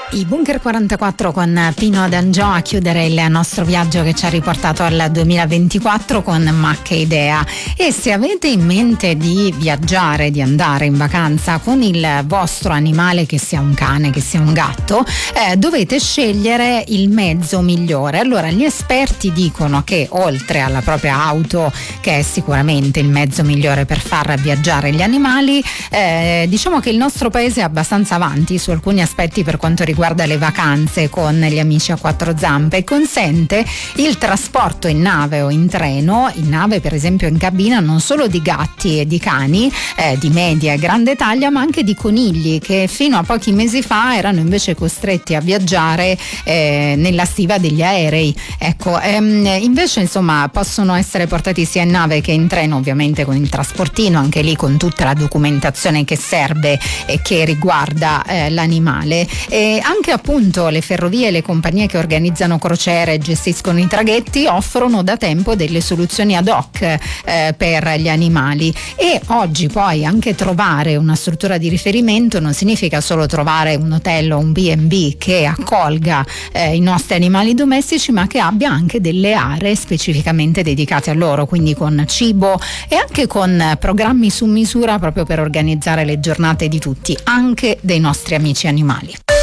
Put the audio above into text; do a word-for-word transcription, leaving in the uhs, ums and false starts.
I Bunker quarantaquattro con Pino D'Angio a chiudere il nostro viaggio che ci ha riportato al duemilaventiquattro con Ma che idea. E se avete in mente di viaggiare, di andare in vacanza con il vostro animale, che sia un cane, che sia un gatto, eh, dovete scegliere il mezzo migliore. Allora, gli esperti dicono che oltre alla propria auto, che è sicuramente il mezzo migliore per far viaggiare gli animali, eh, diciamo che il nostro paese è abbastanza avanti su alcuni aspetti per quanto riguarda riguarda le vacanze con gli amici a quattro zampe. Consente il trasporto in nave o in treno, in nave per esempio in cabina, non solo di gatti e di cani eh, di media e grande taglia, ma anche di conigli che fino a pochi mesi fa erano invece costretti a viaggiare eh, nella stiva degli aerei. Ecco, ehm, invece insomma possono essere portati sia in nave che in treno, ovviamente con il trasportino, anche lì con tutta la documentazione che serve e che riguarda eh, l'animale. E anche appunto le ferrovie e le compagnie che organizzano crociere e gestiscono i traghetti offrono da tempo delle soluzioni ad hoc eh, per gli animali. E oggi poi anche trovare una struttura di riferimento non significa solo trovare un hotel o un bi e bi che accolga eh, i nostri animali domestici, ma che abbia anche delle aree specificamente dedicate a loro, quindi con cibo e anche con programmi su misura proprio per organizzare le giornate di tutti, anche dei nostri amici animali.